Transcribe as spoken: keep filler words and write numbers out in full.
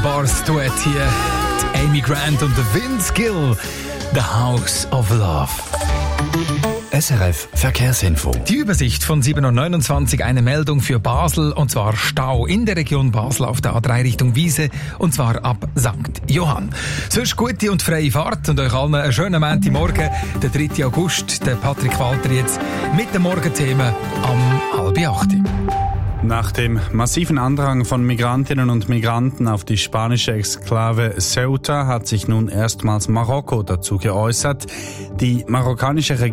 wunderbares Duett hier. Die Amy Grant und der Vince Gill. The House of Love. S R F Verkehrsinfo. Die Übersicht von sieben Uhr neunundzwanzig, eine Meldung für Basel, und zwar Stau in der Region Basel auf der A drei Richtung Wiese, und zwar ab Sankt Johann. Sonst gute und freie Fahrt und euch allen einen schönen Montagmorgen, der dritte August. Der Patrick Walter jetzt mit den Morgenthemen am halb acht. Nach dem massiven Andrang von Migrantinnen und Migranten auf die spanische Exklave Ceuta hat sich nun erstmals Marokko dazu geäußert. Die marokkanische Regierung